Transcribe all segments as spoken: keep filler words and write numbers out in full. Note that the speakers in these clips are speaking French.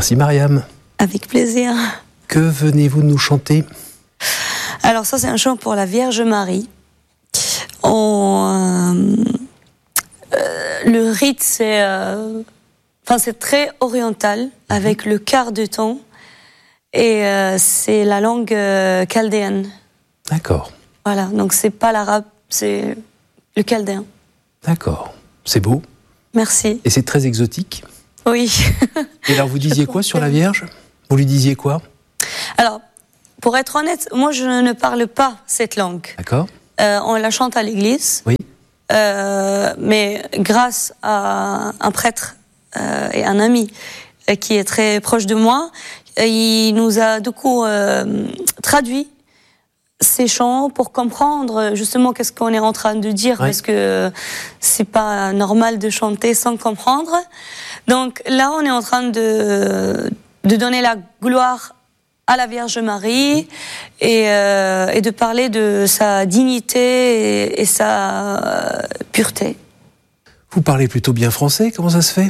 Merci Mariam. Avec plaisir. Que venez-vous nous chanter ? Alors ça, c'est un chant pour la Vierge Marie. On, euh, euh, le rite, c'est, euh, enfin, c'est très oriental, avec le quart de temps, et euh, c'est la langue euh, chaldéenne. D'accord. Voilà, donc c'est pas l'arabe, c'est le chaldéen. D'accord, c'est beau. Merci. Et c'est très exotique. Oui. Et alors vous disiez quoi sur la Vierge ? Vous lui disiez quoi ? Alors, pour être honnête, moi je ne parle pas cette langue. D'accord. Euh, on la chante à l'église. Oui. Euh, mais grâce à un prêtre euh, et un ami euh, qui est très proche de moi, euh, il nous a du coup euh, traduit ces chants pour comprendre justement qu'est-ce qu'on est en train de dire, oui. Parce que c'est pas normal de chanter sans comprendre. Donc là, on est en train de, de donner la gloire à la Vierge Marie et, euh, et de parler de sa dignité et, et sa euh, pureté. Vous parlez plutôt bien français, comment ça se fait ?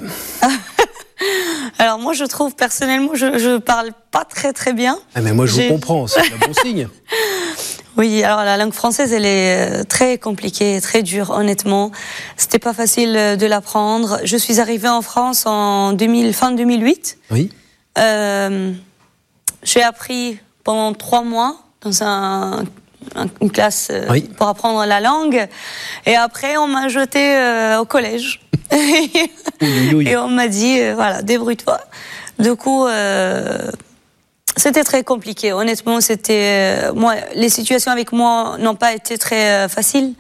Alors moi je trouve personnellement je, je parle pas très très bien. Ah mais moi je J'ai... vous comprends, c'est un bon signe. Oui, alors la langue française elle est très compliquée, très dure honnêtement. C'était pas facile de l'apprendre. Je suis arrivée en France en deux mille, fin deux mille huit. Oui. Euh, J'ai appris pendant trois mois dans un, un, une classe oui. pour apprendre la langue. Et après, on m'a jeté euh, au collège. oui, oui, oui. Et on m'a dit, euh, voilà, débrouille-toi. Du coup, euh, c'était très compliqué. Honnêtement, c'était euh, moi, les situations avec moi n'ont pas été très euh, faciles.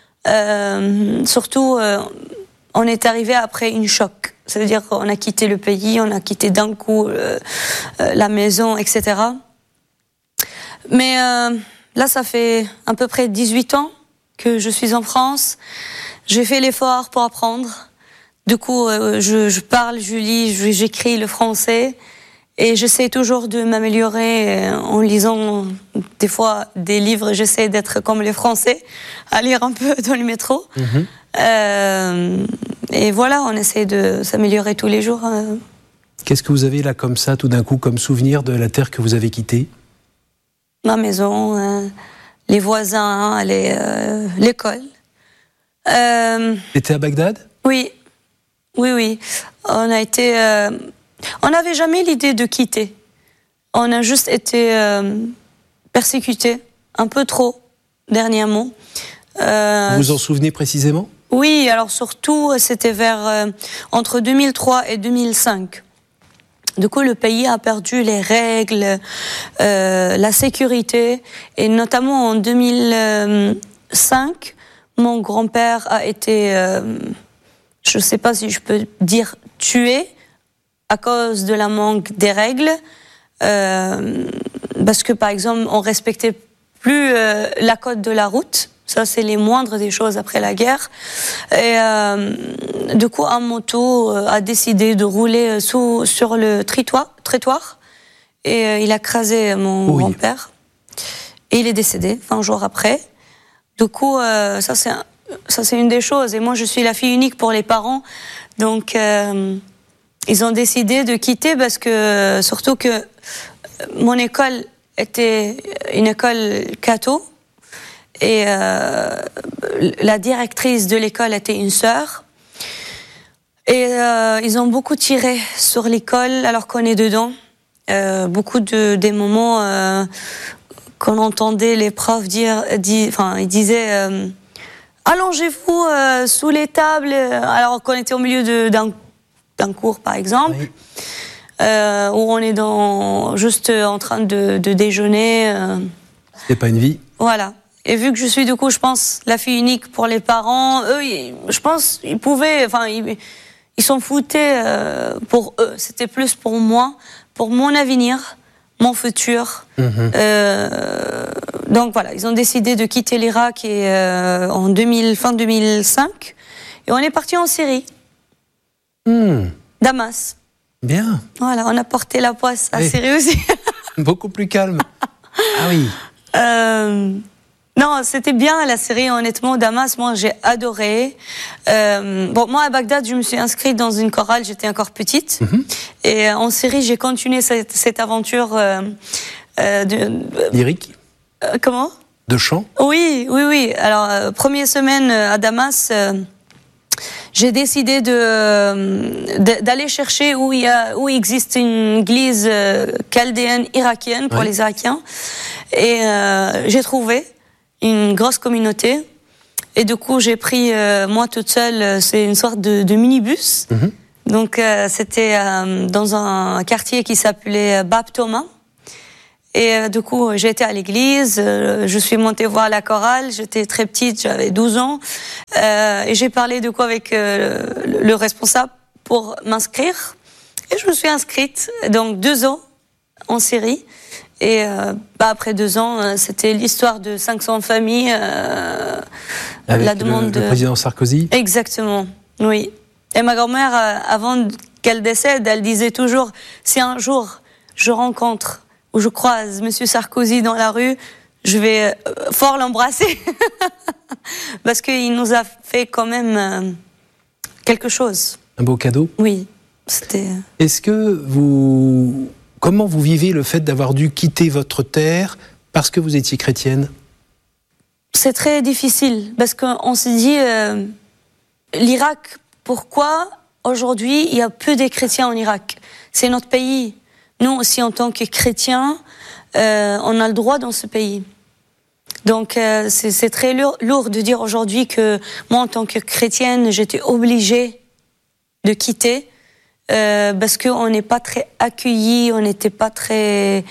Euh, surtout, euh, on est arrivé après une choc. Ça veut dire qu'on a quitté le pays, on a quitté d'un coup euh, euh, la maison, et cetera. Mais euh, là, ça fait à peu près dix-huit ans que je suis en France. J'ai fait l'effort pour apprendre. Du coup, euh, je, je parle, je lis, je, j'écris le français. Et j'essaie toujours de m'améliorer en lisant des fois des livres. J'essaie d'être comme les Français, à lire un peu dans le métro. Mm-hmm. Euh, et voilà, on essaie de s'améliorer tous les jours. Qu'est-ce que vous avez là comme ça, tout d'un coup, comme souvenir de la terre que vous avez quittée ? Ma maison, euh, les voisins, les, euh, l'école. Euh, C'était à Bagdad ? Oui, oui, oui. On a été, euh, on n'avait jamais l'idée de quitter. On a juste été euh, persécutés un peu trop dernièrement. Euh, vous vous en souvenez précisément ? Oui, alors surtout, c'était vers euh, entre deux mille trois et deux mille cinq. Du coup, le pays a perdu les règles, euh, la sécurité, et notamment en deux mille cinq, mon grand-père a été, euh, je ne sais pas si je peux dire tué à cause de la manque des règles, euh, parce que par exemple, on respectait plus euh, la code de la route. Ça, c'est les moindres des choses après la guerre. Et euh, du coup, un moto a décidé de rouler sous, sur le trottoir, trottoir et euh, il a crasé mon oui. grand-père. Et il est décédé vingt jours après. Du coup, euh, ça, c'est un, ça, c'est une des choses. Et moi, je suis la fille unique pour les parents. Donc, euh, ils ont décidé de quitter parce que, surtout que mon école était une école catho. Et euh, la directrice de l'école était une sœur. Et euh, ils ont beaucoup tiré sur l'école alors qu'on est dedans. Euh, beaucoup de des moments euh, qu'on entendait les profs dire, dire enfin ils disaient euh, allongez-vous euh, sous les tables alors qu'on était au milieu de, d'un d'un cours par exemple. Oui. Euh, où on est dans juste en train de, de déjeuner. Euh. C'était pas une vie. Voilà. Et vu que je suis du coup, je pense, la fille unique pour les parents, eux, ils, je pense, ils pouvaient, enfin, ils, ils s'en foutaient euh, pour eux. C'était plus pour moi, pour mon avenir, mon futur. Mmh. Euh, donc voilà, ils ont décidé de quitter l'Irak et, euh, en deux mille, fin deux mille cinq, et on est parti en Syrie, mmh. Damas. Bien. Voilà, on a porté la poisse à oui. Syrie aussi. Beaucoup plus calme. Ah oui. Euh, Non, c'était bien la Syrie, honnêtement. Damas, moi, j'ai adoré. Euh, bon, moi, à Bagdad, je me suis inscrite dans une chorale, j'étais encore petite. Mm-hmm. Et en Syrie, j'ai continué cette, cette aventure euh, euh, de... Lyrique euh, Comment De chant? Oui, oui, oui. Alors, euh, première semaine à Damas, euh, j'ai décidé de, de, d'aller chercher où il, y a, où il existe une église euh, chaldéenne irakienne pour ouais. les Irakiens. Et euh, j'ai trouvé une grosse communauté. Et du coup, j'ai pris, euh, moi toute seule, c'est une sorte de, de minibus. Mm-hmm. Donc, euh, c'était euh, dans un quartier qui s'appelait Bab Thomas. Et euh, du coup, j'ai été à l'église, euh, je suis montée voir la chorale, j'étais très petite, j'avais douze ans. Euh, et j'ai parlé de quoi avec euh, le, le responsable pour m'inscrire. Et je me suis inscrite, donc deux ans en Syrie. Et euh, bah, après deux ans, euh, c'était l'histoire de cinq cents familles. Euh, Avec la demande le, de... le président Sarkozy. Exactement, oui. Et ma grand-mère, euh, avant qu'elle décède, elle disait toujours, si un jour je rencontre ou je croise Monsieur Sarkozy dans la rue, je vais euh, fort l'embrasser. Parce qu'il nous a fait quand même euh, quelque chose. Un beau cadeau. Oui, c'était... Est-ce que vous... Comment vous vivez le fait d'avoir dû quitter votre terre parce que vous étiez chrétienne? C'est très difficile, parce qu'on se dit, euh, l'Irak, pourquoi aujourd'hui il y a peu de chrétiens en Irak? C'est notre pays. Nous aussi, en tant que chrétiens, euh, on a le droit dans ce pays. Donc euh, c'est, c'est très lourd, lourd de dire aujourd'hui que moi, en tant que chrétienne, j'étais obligée de quitter. Euh, parce qu'on n'est pas très accueillis, on n'était pas très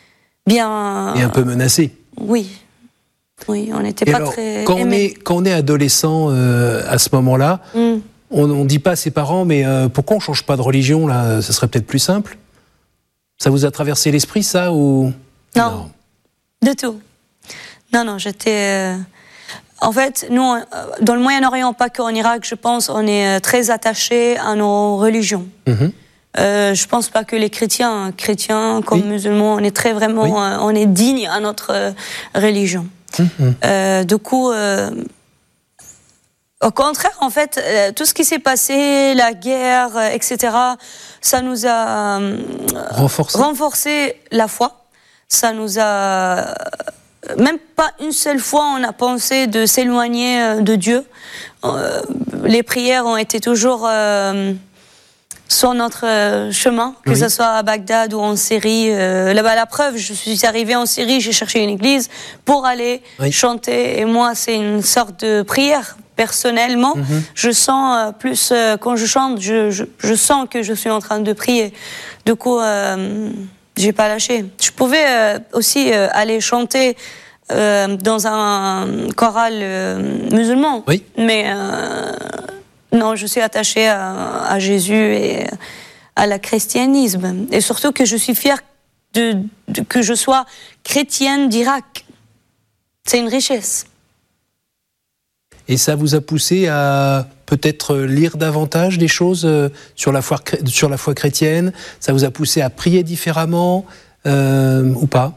bien... Et un peu menacés. Oui, oui, on n'était pas alors, très quand on est, quand on est adolescent euh, à ce moment-là, mm. on ne dit pas à ses parents, mais euh, pourquoi on ne change pas de religion, là? Ça serait peut-être plus simple. Ça vous a traversé l'esprit, ça, ou... Non, non. Du tout. Non, non, j'étais... Euh... En fait, nous, dans le Moyen-Orient, pas qu'en Irak, je pense, on est très attachés à nos religions. Mmh. Euh, je pense pas que les chrétiens, chrétiens comme oui. musulmans, on est très vraiment, oui. euh, on est dignes à notre euh, religion. Mmh. Euh, du coup, euh, au contraire, en fait, euh, tout ce qui s'est passé, la guerre, euh, et cetera, ça nous a euh, renforcé. renforcé la foi. Ça nous a Même pas une seule fois on a pensé de s'éloigner de Dieu. Euh, les prières ont été toujours euh, sur notre chemin, que oui. ce soit à Bagdad ou en Syrie. Euh, là-bas, la preuve, je suis arrivée en Syrie, j'ai cherché une église pour aller oui. chanter. Et moi, c'est une sorte de prière. Personnellement, mm-hmm. je sens euh, plus, euh, quand je chante, je, je, je sens que je suis en train de prier. Du coup... Euh, j'ai pas lâché. Je pouvais euh, aussi euh, aller chanter euh, dans un choral euh, musulman. Oui. Mais euh, non, je suis attachée à, à Jésus et à la christianisme. Et surtout que je suis fière de, de, que je sois chrétienne d'Irak. C'est une richesse. Et ça vous a poussé à peut-être lire davantage des choses sur la foi, sur la foi chrétienne? Ça vous a poussé à prier différemment euh, ou pas?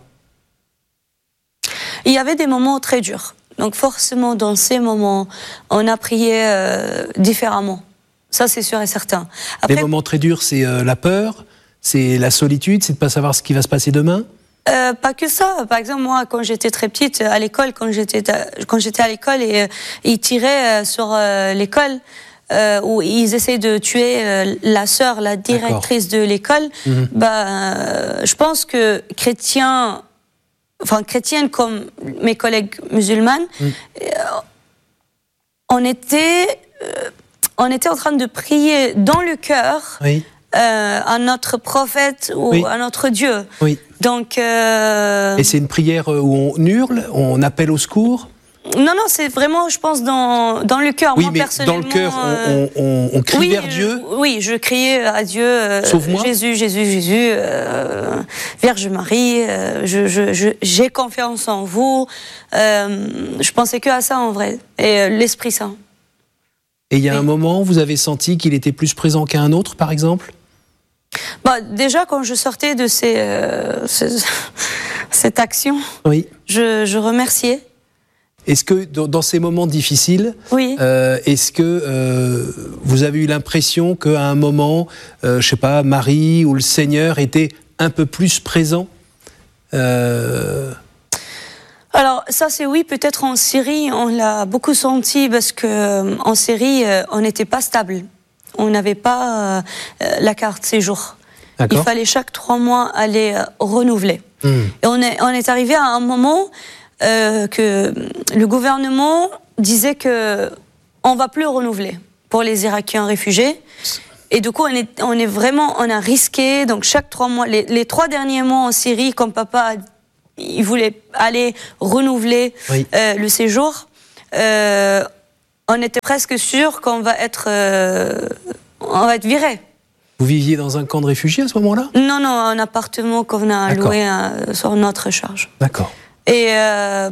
Il y avait des moments très durs. Donc forcément, dans ces moments, on a prié euh, différemment. Ça, c'est sûr et certain. Après, les moments très durs, c'est euh, la peur, c'est la solitude, c'est de ne pas savoir ce qui va se passer demain? Euh, pas que ça. Par exemple, moi, quand j'étais très petite, à l'école, quand j'étais à, quand j'étais à l'école, et euh, ils tiraient euh, sur euh, l'école, euh, où ils essaient de tuer euh, la sœur, la directrice D'accord. de l'école. Mmh. Bah, euh, je pense que chrétiens, enfin chrétiennes comme mes collègues musulmanes, mmh. euh, on était, euh, on était en train de prier dans le cœur. Oui. Euh, à notre prophète ou oui. à notre Dieu. Oui. Donc, euh... Et c'est une prière où on hurle, on appelle au secours? Non, non, c'est vraiment, je pense, dans, dans le cœur. Oui, Moi, mais personnellement, dans le cœur, on, on, on crie oui, vers Dieu? je, Oui, je criais à Dieu. Euh, Sauve-moi. Jésus, Jésus, Jésus, euh, Vierge Marie, euh, je, je, je, j'ai confiance en vous. Euh, je pensais que à ça, en vrai. Et euh, l'Esprit Saint. Et il y a oui. un moment où vous avez senti qu'il était plus présent qu'à un autre, par exemple? Bah, déjà, quand je sortais de ces, euh, ces, cette action, oui. je, je remerciais. est-ce que dans, dans ces moments difficiles, oui. euh, est-ce que euh, vous avez eu l'impression qu'à un moment, euh, je sais pas, Marie ou le Seigneur était un peu plus présent? euh... Alors ça c'est oui, peut-être en Syrie on l'a beaucoup senti parce que en Syrie on n'était pas stable, on n'avait pas euh, la carte séjour. Il fallait chaque trois mois aller euh, renouveler. Mmh. Et on est on est arrivé à un moment euh, que le gouvernement disait que on va plus renouveler pour les Irakiens réfugiés. Et du coup, on est, on est vraiment, on a risqué. Donc chaque trois mois, les, les trois derniers mois en Syrie, comme papa, il voulait aller renouveler oui. euh, le séjour. Euh, on était presque sûr qu'on va être, euh, on va être viré. Vous viviez dans un camp de réfugiés à ce moment-là? Non, non, un appartement qu'on a D'accord. loué euh, sur notre charge. D'accord. Et euh,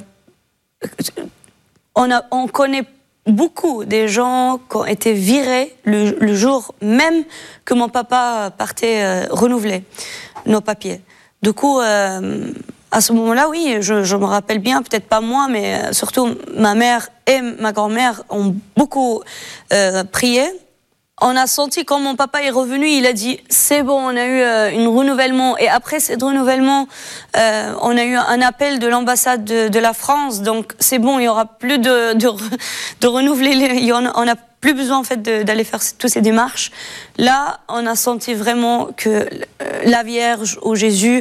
on a, on connaît beaucoup des gens qui ont été virés le, le jour même que mon papa partait euh, renouveler nos papiers. Du coup, euh, à ce moment-là, oui, je, je me rappelle bien, peut-être pas moi, mais surtout ma mère et ma grand-mère ont beaucoup euh, prié. On a senti quand mon papa est revenu, il a dit c'est bon, on a eu euh, un renouvellement. Et après ce renouvellement, euh, on a eu un appel de l'ambassade de, de la France. Donc c'est bon, il y aura plus de de, de renouveler. Les, il y en a, on n'a plus besoin en fait de, d'aller faire toutes ces démarches. Là, on a senti vraiment que euh, la Vierge ou Jésus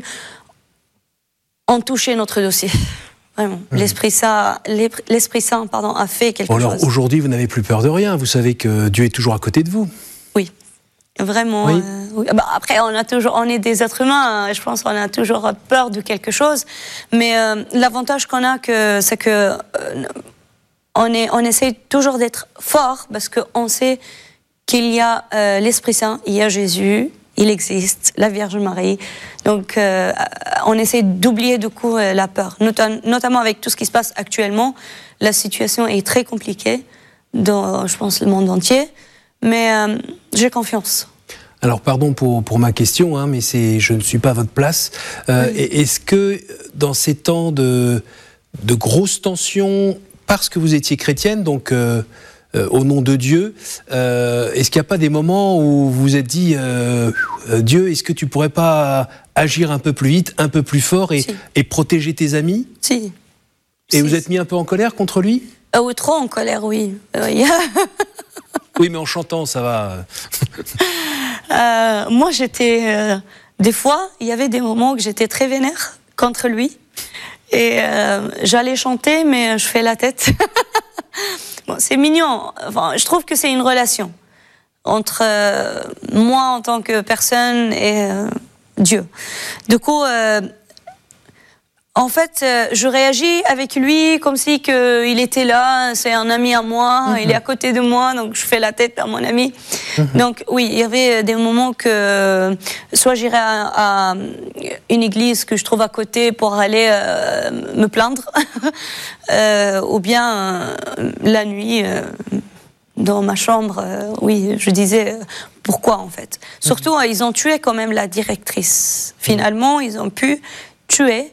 ont touché notre dossier. Vraiment, mmh. l'Esprit Saint, l'Esprit Saint, pardon, a fait quelque bon, alors, chose. Alors aujourd'hui, vous n'avez plus peur de rien. Vous savez que Dieu est toujours à côté de vous. Oui, vraiment. Oui. Euh, oui. Bah, après, on a toujours, on est des êtres humains. Hein, je pense qu'on a toujours peur de quelque chose. Mais euh, l'avantage qu'on a, que, c'est que euh, on est, on essaie toujours d'être fort parce qu'on sait qu'il y a euh, l'Esprit Saint, il y a Jésus. Il existe, la Vierge Marie. Donc, euh, on essaie d'oublier du coup euh, la peur, Not- notamment avec tout ce qui se passe actuellement. La situation est très compliquée dans, je pense, le monde entier. Mais euh, j'ai confiance. Alors, pardon pour, pour ma question, hein, mais c'est, je ne suis pas à votre place. Euh, oui. Est-ce que dans ces temps de, de grosses tensions, parce que vous étiez chrétienne, donc... Euh, Euh, au nom de Dieu, euh, est-ce qu'il n'y a pas des moments où vous vous êtes dit euh, euh, Dieu, est-ce que tu pourrais pas agir un peu plus vite, un peu plus fort et, si. et protéger tes amis? Si. Et si. vous êtes mis un peu en colère contre lui? euh, Oui, trop en colère, oui. Oui, oui mais en chantant, ça va. euh, moi, j'étais... Euh, des fois, il y avait des moments où j'étais très vénère contre lui. Et euh, j'allais chanter, mais je fais la tête. Bon, c'est mignon. Enfin, je trouve que c'est une relation entre euh, moi en tant que personne et euh, Dieu. Du coup, euh, en fait, euh, je réagis avec lui comme si que il était là, c'est un ami à moi, mm-hmm. il est à côté de moi, donc je fais la tête à mon ami. Mm-hmm. Donc oui, il y avait des moments que soit j'irais à, à une église que je trouve à côté pour aller euh, me plaindre, euh, ou bien euh, la nuit euh, dans ma chambre, euh, oui, je disais euh, pourquoi en fait. Mm-hmm. Surtout, euh, ils ont tué quand même la directrice. Finalement, ils ont pu tuer.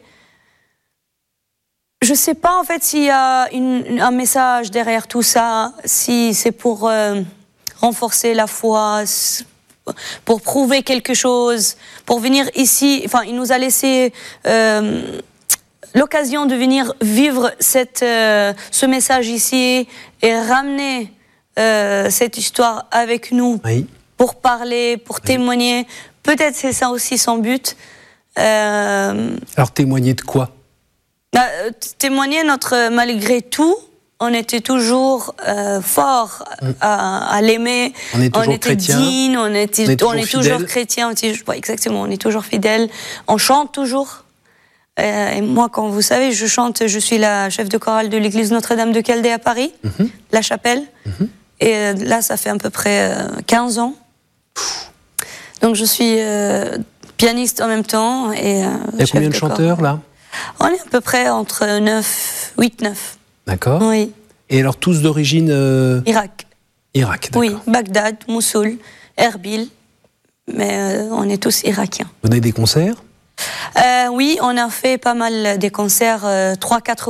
Je sais pas en fait s'il y a une, un message derrière tout ça, si c'est pour euh, renforcer la foi, pour prouver quelque chose, pour venir ici. Enfin, il nous a laissé euh, l'occasion de venir vivre cette, euh, ce message ici et ramener euh, cette histoire avec nous oui. pour parler, pour oui. témoigner. Peut-être c'est ça aussi son but. Euh, Alors témoigner de quoi? Bah, témoigner notre malgré tout, on était toujours euh, fort mmh. à, à l'aimer. On, est toujours on était chrétien. digne, on était, on est toujours, on est toujours chrétien. On était, ouais, exactement, on est toujours fidèle. On chante toujours. Euh, et moi, quand vous savez, je chante. Je suis la chef de chorale de l'église Notre-Dame de Chaldée à Paris, mmh. la chapelle. Mmh. Et euh, là, ça fait à peu près euh, quinze ans. Donc, je suis euh, pianiste en même temps et. Euh, Il y a combien de, de chanteurs là? On est à peu près entre neuf, huit, neuf. D'accord. Oui. Et alors tous d'origine euh... Irak. Irak, d'accord. Oui, Bagdad, Mossoul, Erbil, mais euh, on est tous irakiens. Vous donnez des concerts? euh, Oui, on a fait pas mal des concerts, euh, trois, quatre fois.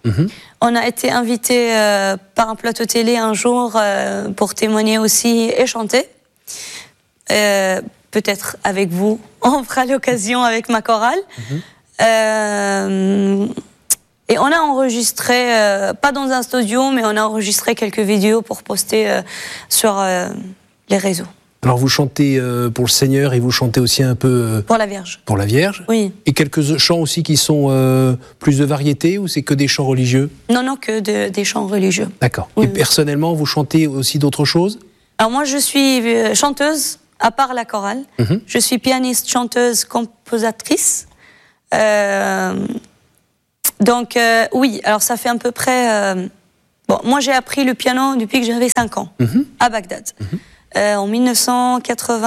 Mmh. On a été invité euh, par un plateau télé un jour euh, pour témoigner aussi et chanter. Euh, peut-être avec vous, on fera l'occasion avec ma chorale. Mmh. Euh, et on a enregistré, euh, pas dans un studio, mais on a enregistré quelques vidéos pour poster euh, sur euh, les réseaux. Alors vous chantez euh, pour le Seigneur et vous chantez aussi un peu... Euh, pour la Vierge. Pour la Vierge. Oui. Et quelques chants aussi qui sont euh, plus de variété ou c'est que des chants religieux? Non, non, que de, des chants religieux. D'accord. Oui. Et personnellement, vous chantez aussi d'autres choses? Alors moi, je suis chanteuse, à part la chorale. Mm-hmm. Je suis pianiste, chanteuse, compositrice. Euh, donc euh, oui, alors ça fait à peu près... Euh, bon, moi j'ai appris le piano depuis que j'avais cinq ans, mm-hmm. à Bagdad. Mm-hmm. Euh, en mille neuf cent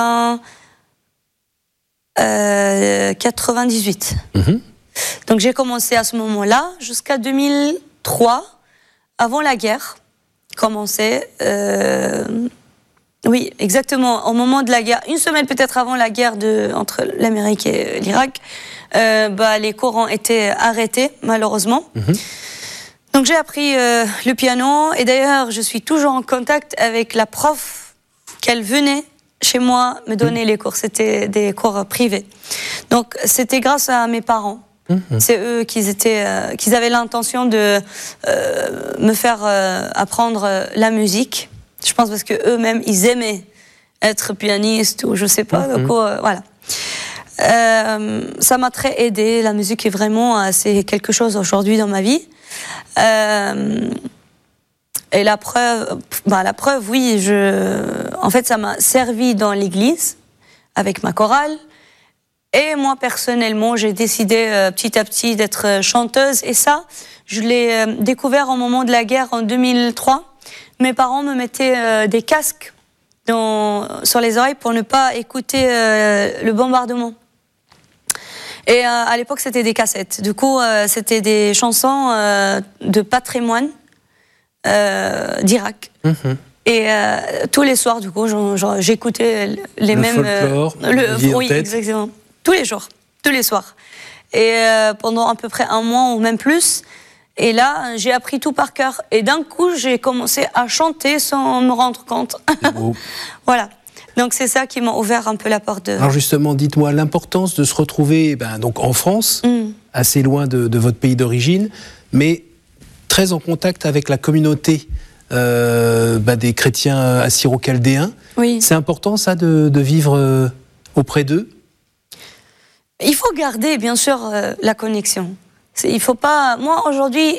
quatre-vingt-dix-huit. Mmh. Donc j'ai commencé à ce moment-là jusqu'à deux mille trois, avant la guerre. Commencé, euh, oui, exactement, au moment de la guerre, une semaine peut-être avant la guerre de, entre l'Amérique et l'Irak, euh, bah, les cours ont été arrêtés, malheureusement. Mmh. Donc j'ai appris euh, le piano, et d'ailleurs je suis toujours en contact avec la prof qu'elle venait chez moi me donner mmh. les cours. C'était des cours privés. Donc, c'était grâce à mes parents. Mmh. C'est eux qui étaient, euh, qui avaient l'intention de euh, me faire euh, apprendre la musique. Je pense parce que eux-mêmes, ils aimaient être pianistes ou je sais pas. Mmh. Donc, euh, voilà. Euh, ça m'a très aidée. La musique est vraiment, c'est quelque chose aujourd'hui dans ma vie. Euh, Et la preuve, bah la preuve, oui, je, en fait, ça m'a servi dans l'église, avec ma chorale. Et moi, personnellement, j'ai décidé euh, petit à petit d'être chanteuse. Et ça, je l'ai euh, découvert au moment de la guerre en deux mille trois. Mes parents me mettaient euh, des casques dans, sur les oreilles pour ne pas écouter euh, le bombardement. Et euh, à l'époque, c'était des cassettes. Du coup, euh, c'était des chansons euh, de patrimoine. Euh, d'Irak. Mmh. Et euh, tous les soirs, du coup, j'en, j'en, j'écoutais les le mêmes... Folklore, euh, le Oui, exactement. Tous les jours, tous les soirs. Et euh, pendant à peu près un mois ou même plus. Et là, j'ai appris tout par cœur. Et d'un coup, j'ai commencé à chanter sans me rendre compte. Voilà. Donc c'est ça qui m'a ouvert un peu la porte de... Alors justement, dites-moi l'importance de se retrouver ben, donc en France, mmh. assez loin de, de votre pays d'origine, mais... très en contact avec la communauté euh, bah, des chrétiens assyro-chaldéens. Oui. C'est important, ça, de, de vivre euh, auprès d'eux? Il faut garder, bien sûr, euh, la connexion. C'est, il faut pas... Moi, aujourd'hui,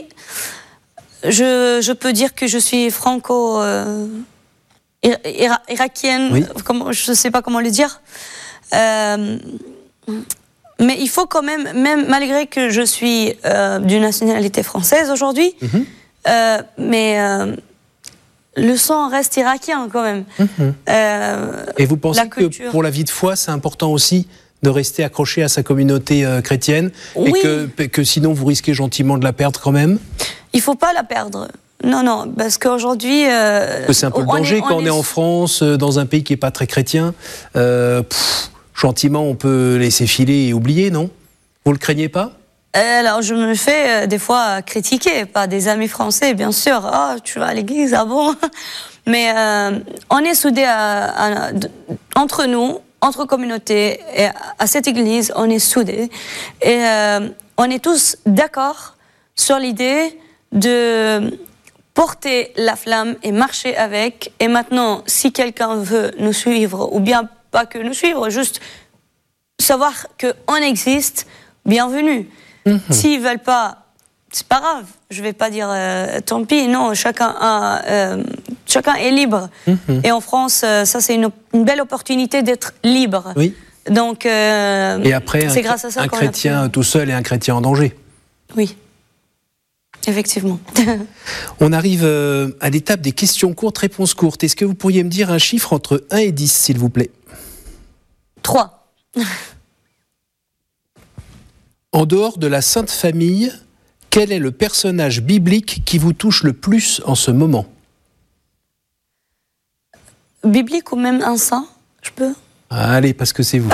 je, je peux dire que je suis franco... Euh, ira, irakienne, oui. Comment, je ne sais pas comment le dire. Euh, Mais il faut quand même, même malgré que je suis euh, d'une nationalité française aujourd'hui, mmh. euh, mais euh, le sang reste irakien quand même. Mmh. Euh, Et vous pensez que pour la vie de foi, c'est important aussi de rester accroché à sa communauté euh, chrétienne, oui. et que, que sinon vous risquez gentiment de la perdre quand même? Il ne faut pas la perdre. Non, non, parce qu'aujourd'hui... Euh, c'est un peu le danger est, quand on est... est en France, dans un pays qui n'est pas très chrétien. Euh, pff, gentiment, on peut laisser filer et oublier, non? Vous le craignez pas? Alors, je me fais euh, des fois critiquer par des amis français, bien sûr. Ah, oh, tu vas à l'église, ah bon? Mais euh, on est soudés à, à, entre nous, entre communautés, et à cette église, on est soudés. Et euh, on est tous d'accord sur l'idée de porter la flamme et marcher avec. Et maintenant, si quelqu'un veut nous suivre, ou bien pas que nous suivre, juste savoir qu'on existe, bienvenue. Mmh. S'ils veulent pas, c'est pas grave. Je vais pas dire euh, tant pis. Non, chacun a, euh, chacun est libre. Mmh. Et en France, euh, ça c'est une, une belle opportunité d'être libre. Oui. Donc, euh, et après, c'est un, grâce à ça un qu'on chrétien a pu... tout seul et un chrétien en danger. Oui. Effectivement. On arrive euh, à l'étape des questions courtes, réponses courtes. Est-ce que vous pourriez me dire un chiffre entre un et dix, s'il vous plaît? trois. En dehors de la Sainte Famille, quel est le personnage biblique qui vous touche le plus en ce moment? Biblique ou même un saint, je peux? Allez, parce que c'est vous.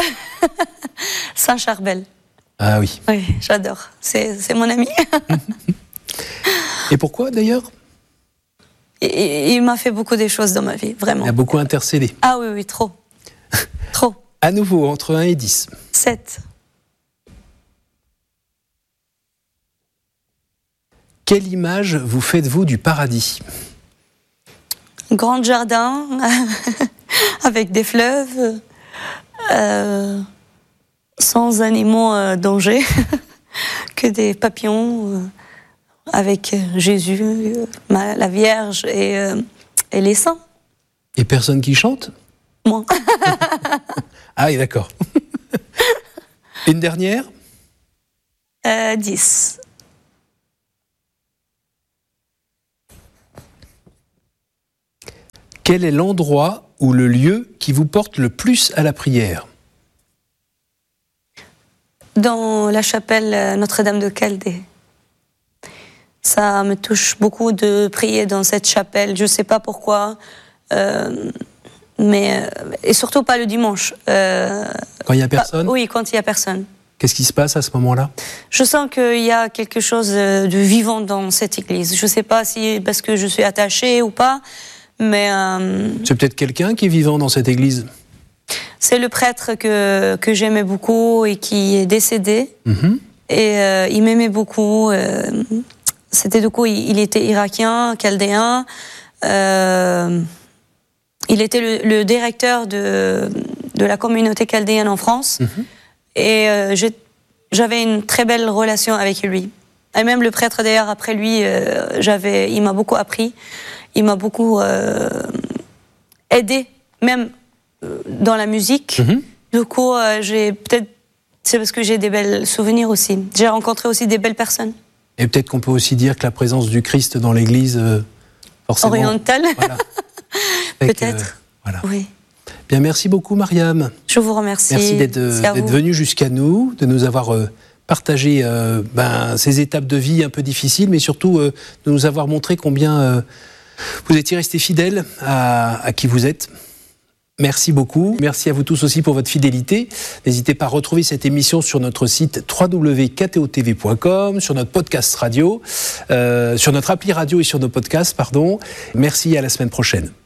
Saint Charbel. Ah oui. Oui, j'adore. C'est, c'est mon ami. Et pourquoi d'ailleurs ? Et, il m'a fait beaucoup de choses dans ma vie, vraiment. Il a beaucoup intercédé. Ah oui, oui, trop. Trop. À nouveau, entre un et dix. sept. Quelle image vous faites-vous du paradis ? Un grand jardin, avec des fleuves, euh, sans animaux euh, danger, que des papillons, euh, avec Jésus, euh, la Vierge et, euh, et les saints. Et personne qui chante ? Moi. Ah oui, d'accord. Une dernière ? euh, dix. Quel est l'endroit ou le lieu qui vous porte le plus à la prière ? Dans la chapelle Notre-Dame de Chaldée. Ça me touche beaucoup de prier dans cette chapelle. Je ne sais pas pourquoi, euh, mais et surtout pas le dimanche. Euh, quand il n'y a personne ? pas, Oui, quand il n'y a personne. Qu'est-ce qui se passe à ce moment-là ? Je sens qu'il y a quelque chose de vivant dans cette église. Je ne sais pas si parce que je suis attachée ou pas, mais... Euh, c'est peut-être quelqu'un qui est vivant dans cette église ? C'est le prêtre que, que j'aimais beaucoup et qui est décédé. Mm-hmm. Et euh, il m'aimait beaucoup. Euh, c'était du coup, il, il était irakien, chaldéen. Euh, il était le, le directeur de, de la communauté chaldéenne en France. Mm-hmm. Et euh, j'ai, j'avais une très belle relation avec lui. Et même le prêtre, d'ailleurs, après lui, euh, j'avais, il m'a beaucoup appris. Il m'a beaucoup euh, aidé, même dans la musique. Mm-hmm. Du coup, euh, j'ai peut-être... C'est parce que j'ai des belles souvenirs aussi. J'ai rencontré aussi des belles personnes. Et peut-être qu'on peut aussi dire que la présence du Christ dans l'Église, euh, forcément... Orientale. Voilà. Peut-être. Euh, voilà. Oui. Bien, merci beaucoup, Mariam. Je vous remercie. Merci d'être, d'être venue jusqu'à nous, de nous avoir euh, partagé euh, ben, ces étapes de vie un peu difficiles, mais surtout euh, de nous avoir montré combien euh, vous étiez resté fidèle à, à qui vous êtes. Merci beaucoup. Merci à vous tous aussi pour votre fidélité. N'hésitez pas à retrouver cette émission sur notre site w w w point k t o t v point com, sur notre podcast radio, euh, sur notre appli radio et sur nos podcasts, pardon. Merci et à la semaine prochaine.